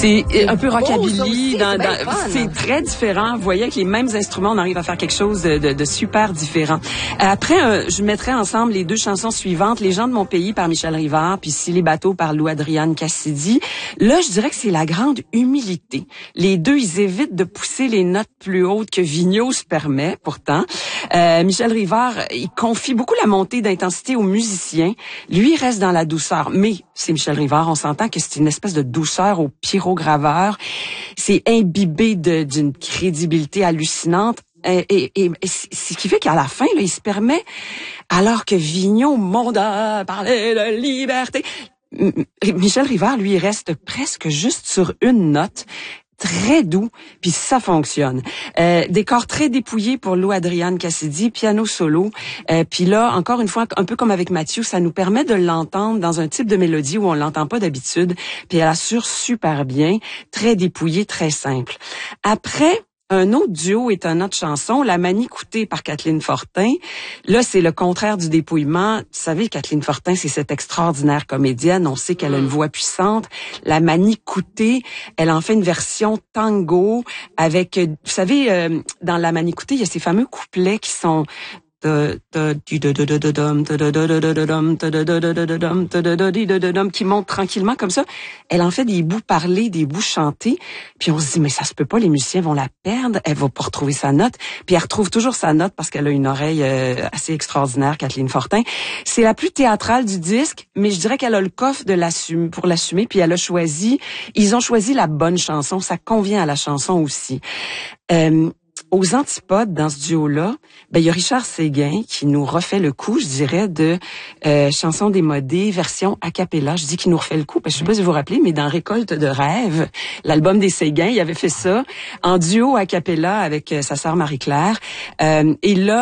C'est un peu rockabilly. C'est hein? très différent. Vous voyez, avec les mêmes instruments, on arrive à faire quelque chose de super différent. Après, je mettrai ensemble les deux chansons suivantes, Les gens de mon pays par Michel Rivard, puis Si les bateaux par Lou Adriane Cassidy. Là, je dirais que c'est la grande humilité. Les deux, ils évitent de pousser les notes plus hautes que Vigneault se permet, pourtant. Michel Rivard, il confie beaucoup la montée d'intensité aux musiciens. Lui, il reste dans la douceur. Mais c'est Michel Rivard, on s'entend que c'est une espèce de douceur au pyrograveur. C'est imbibé d'une crédibilité hallucinante. Et ce qui fait qu'à la fin, là, il se permet, alors que Vigneault, monde a parlé de liberté, Michel Rivard, lui, il reste presque juste sur une note, très doux, puis ça fonctionne. Décor très dépouillé pour Lou Adriane Cassidy, piano solo. Puis là, encore une fois, un peu comme avec Mathieu, ça nous permet de l'entendre dans un type de mélodie où on l'entend pas d'habitude. Puis elle assure super bien, très dépouillé, très simple. Après, un autre duo est une autre chanson, La Manie Coûtée par Kathleen Fortin. Là, c'est le contraire du dépouillement. Vous savez, Kathleen Fortin, c'est cette extraordinaire comédienne. On sait qu'elle a une voix puissante. La Manie Coûtée, elle en fait une version tango avec, vous savez, dans La Manie Coûtée, il y a ces fameux couplets qui sont qui monte tranquillement comme ça. Elle en fait des bouts parlés, des bouts chantés. Puis on se dit, mais ça se peut pas, les musiciens vont la perdre. Elle va pas retrouver sa note. Puis elle retrouve toujours sa note parce qu'elle a une oreille assez extraordinaire, Kathleen Fortin. C'est la plus théâtrale du disque, mais je dirais qu'elle a le coffre pour l'assumer. Puis ils ont choisi la bonne chanson. Ça convient à la chanson aussi. Aux antipodes, dans ce duo-là, il y a Richard Séguin qui nous refait le coup, je dirais, de Chanson démodée, version a cappella. Je dis qu'il nous refait le coup, parce que je sais pas si vous vous rappelez, mais dans Récolte de rêves, l'album des Séguin, il avait fait ça en duo a cappella avec sa sœur Marie-Claire. Et là,